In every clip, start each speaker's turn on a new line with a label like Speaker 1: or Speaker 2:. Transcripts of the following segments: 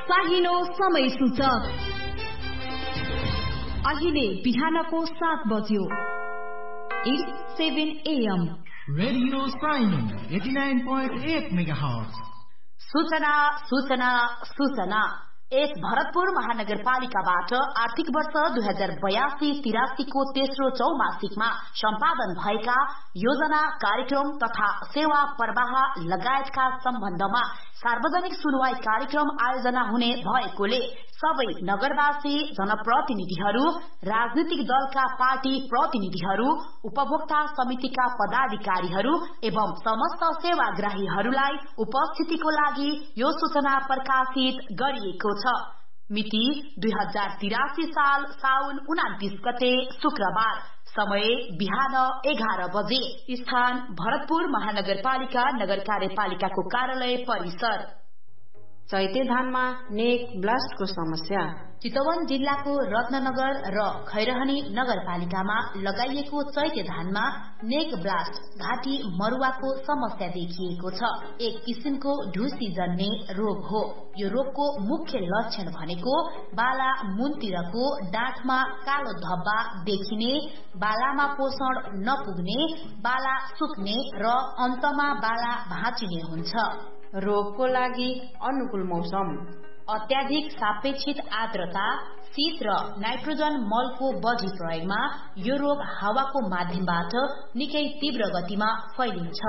Speaker 1: चाहिलो समय सूचक अहिले बिहानको 7 बज्यो। It's 7 AM.
Speaker 2: रेडियो साइनो 89.8 मेगाहर्ट्ज।
Speaker 3: सूचना सूचना सूचना। एक भरतपुर महानगरपालिकाबाट आर्थिक वर्ष 2082-83 को तेस्रो चौमासिकमा सम्पादन भएका योजना, कार्यक्रम तथा सेवा प्रवाह लगायतका सम्बन्धमा सार्वजनिक सुनवाई कार्यक्रम आयोजना हुने भएकोले सबै नगरवासी, जनप्रतिनिधिहरू, राजनीतिक दलका पार्टी प्रतिनिधिहरू, उपभोक्ता समितिका पदाधिकारीहरू एवं समस्त सेवाग्राहीहरूलाई उपस्थितिको लागि यो सूचना प्रकाशित गरिएको छ। मिति 2083 साल साउन 29 गते शुक्रबार। समय बिहान 11 बजे। स्थान भरतपुर महानगरपालिका नगर कार्यपालिकाको कार्यालय परिसर।
Speaker 4: चैते धानमा नेक ब्लास्टको समस्या।
Speaker 3: चितवन जिल्लाको रत्ननगर र खैरहनी नगरपालिकामा लगाइएको चैते धानमा नेक ब्लास्ट घाँटी मरुवाको समस्या देखिएको छ। एक किसिमको ढुसी जन्ने रोग हो। यो रोगको मुख्य लक्षण भनेको बाला मुनतिरको डाँठमा कालो धब्बा देखिने, बालामा पोषण नपुग्ने, बाला सुक्ने र अन्तमा बाला भाँचिने हुन्छ।
Speaker 4: रोगको लागि अनुकूल मौसम।
Speaker 3: अत्याधिक सापेक्षित आर्द्रता, शीत र नाइट्रोजन मलको बढी प्रयोगमा यो रोग हावाको माध्यमबाट निकै तीव्र गतिमा फैलिन्छ।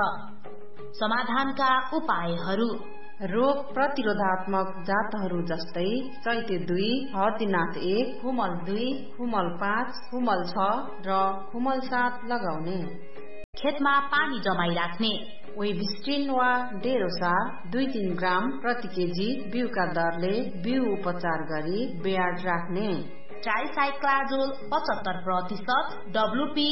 Speaker 3: समाधानका उपायहरू:
Speaker 4: रोग प्रतिरोधात्मक जातहरू जस्तै चैते 2, हर्दीनाथ 1, खुमल 2, खुमल 5, खुमल 6 र खुमल 7 लगाउने।
Speaker 3: खेतमा पानी जमाई राख्ने।
Speaker 4: वेबिस्ट्रिन वा डेरोसा 2-3 ग्राम प्रति केजी बिउका दरले बिउ उपचार गरी बेयाड राख्ने।
Speaker 3: ट्राइसाइक्लाजोल 75%, WP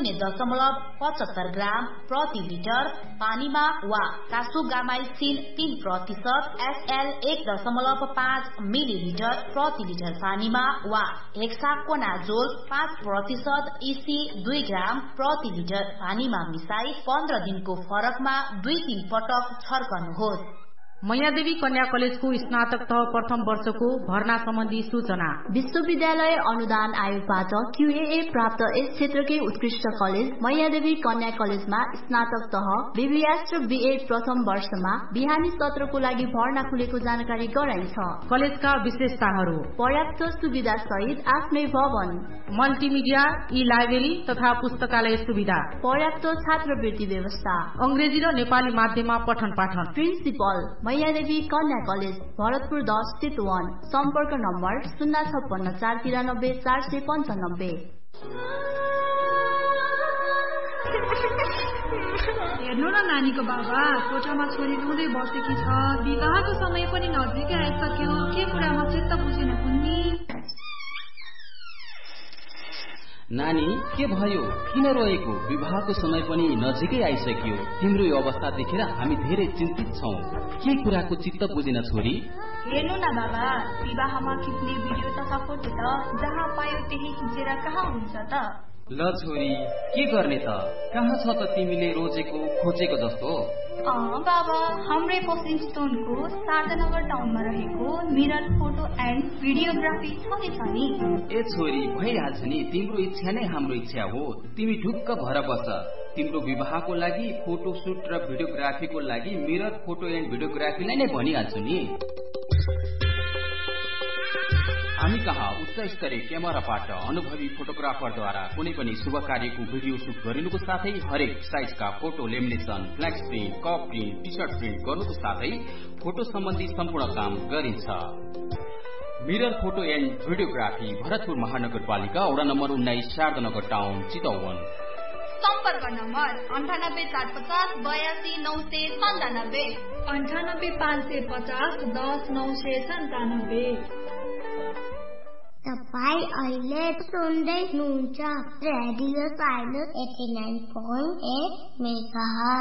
Speaker 3: 0.75 ग्राम प्रति लिटर पानीमा वा कासुगामाइसिन 3%, SL 1.5 मिलिलिटर प्रति लिटर पानीमा वा हेक्साकोनाजोल 5%, EC 2 ग्राम प्रति लिटर पानीमा मिसाई 15 दिनको फरकमा 2-3 पटक छर्कनुहोस्।
Speaker 5: मैयादेवी कन्या कलेजको स्नातक तह प्रथम वर्षको भर्ना सम्बन्धी सूचना।
Speaker 1: विश्वविद्यालय अनुदान आयोगबाट QAA प्राप्त यस क्षेत्रकै उत्कृष्ट कलेज मैयादेवी कन्या कलेजमा स्नातक तह BBS र BA प्रथम वर्षमा बिहानी सत्रको लागि भर्ना खुलेको जानकारी गराइन्छ।
Speaker 5: कलेजका विशेषताहरू:
Speaker 1: पर्याप्त सुविधा सहित आफ्नै भवन,
Speaker 5: मल्टिमिडिया, ई-लाइब्रेरी तथा पुस्तकालय सुविधा,
Speaker 1: पर्याप्त छात्रवृत्ति व्यवस्था,
Speaker 5: अंग्रेजी र नेपाली माध्यममा पठन पाठन।
Speaker 1: प्रिन्सिपल मैयादेवी कन्या कलेज, भरतपुर 10 चितवन। सम्पर्क नम्बर 056 493 495।
Speaker 6: हेर्नु न नानीको बाबा, कोठामा छोरी रुँदै बसेकी छ। विवाहको समय पनि नजिकै आइसक्यो। के कुरामा चित्त बुझेन कुन्नी?
Speaker 7: नानी, के भयो? किन रोएको? विवाहको समय पनि नजिकै आइसक्यो। तिम्रो यो अवस्था देखेर हामी धेरै चिन्तित छौं। के कुराको चित्त बुझेन छोरी?
Speaker 6: हेर्नु न बाबा, विवाहमा खिच्ने भिडियो तथा फोटो त जहाँ पायो त्यही खिचेर कहाँ हुन्छ त?
Speaker 7: ल छोरी, के गर्ने त? कहाँ छ त तिमीले रोजेको खोजेको जस्तो?
Speaker 6: बाबा, हाम्रै पोस्टिङ स्टोनको शारदानगर टाउनमा रहेको मिरर फोटो एन्ड भिडियोग्राफी छँदैछ नि।
Speaker 7: ए छोरी, भइहाल्छ नि। तिम्रो इच्छा नै हाम्रो इच्छा हो। तिमी ढुक्क भएर बस। तिम्रो विवाहको लागि फोटो सुट र भिडियोग्राफीको लागि मिरर फोटो एन्ड भिडियोग्राफीलाई नै भनिहाल्छु नि। हामी कहाँ उच्च स्तरीय क्यामेराबाट अनुभवी फोटोग्राफरद्वारा कुनै पनि शुभ कार्यको भिडियो सुट गरिनुको साथै हरेक साइजका photo lamination, फ्ल्याक्स print, cup print, T short print गर्नुको साथै फोटो सम्बन्धी सम्पूर्ण काम गरिन्छ। Mirror photo and videography, Bharatpur महानगरपालिका वडा नम्बर 19 शारदानगर टाउन चितवन।
Speaker 6: सम्पर्क नम्बर 98 450 82 997, 98 550 10 997।
Speaker 8: तपाईँ अहिले सुन्दै हुनुहुन्छ रेडियो साइनो 89.8 मेगाहर्ट्ज।